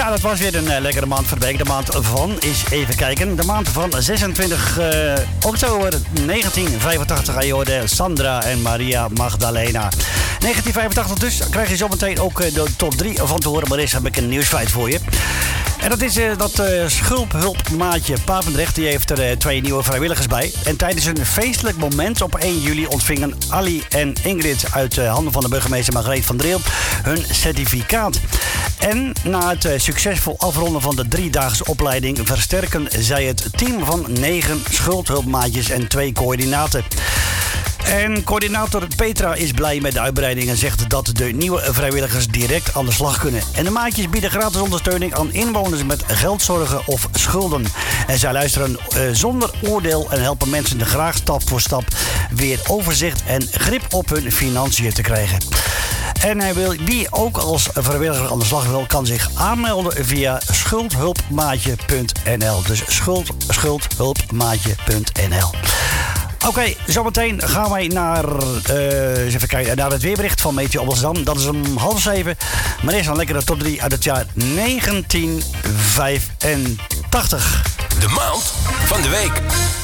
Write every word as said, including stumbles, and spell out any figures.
Ja, dat was weer een uh, lekkere maand voor de week. De maand van, is even kijken, de maand van zesentwintig uh, oktober negentien vijfentachtig. Ayode, Sandra en Maria Magdalena. negentien vijfentachtig dus, krijg je zometeen ook uh, de top drie van te horen. Maar eerst heb ik een nieuwsfeit voor je. En dat is uh, dat uh, schulphulpmaatje Papendrecht, die heeft er uh, twee nieuwe vrijwilligers bij. En tijdens een feestelijk moment op één juli ontvingen Ali en Ingrid uit uh, handen van de burgemeester Margreet van Driel hun certificaat. En na het uh, succesvol afronden van de driedaagse opleiding versterken zij het team van negen schuldhulpmaatjes en twee coördinaten. En coördinator Petra is blij met de uitbreiding en zegt dat de nieuwe vrijwilligers direct aan de slag kunnen. En de maatjes bieden gratis ondersteuning aan inwoners met geldzorgen of schulden. En zij luisteren uh, zonder oordeel en helpen mensen er graag stap voor stap weer overzicht en grip op hun financiën te krijgen. En hij wil, wie ook als vrijwilliger aan de slag wil, kan zich aanmelden via schuldhulpmaatje punt n l. Dus schuld, schuldhulpmaatje punt n l. Oké, okay, zometeen gaan wij naar, uh, eens even kijken, naar het weerbericht van Meteo Amsterdam. Dat is om half zeven. Maar eerst een lekkere top drie uit het jaar negentien vijfentachtig. De maand van de week.